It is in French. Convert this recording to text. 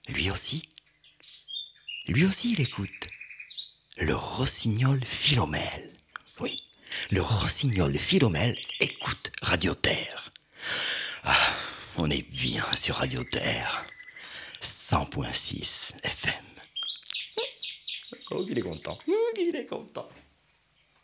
Lui aussi, il écoute. Le rossignol Philomèle. Oui, le rossignol Philomèle écoute Radio Terre. Ah, on est bien sur Radio Terre. 100.6 FM. Oh, il est content.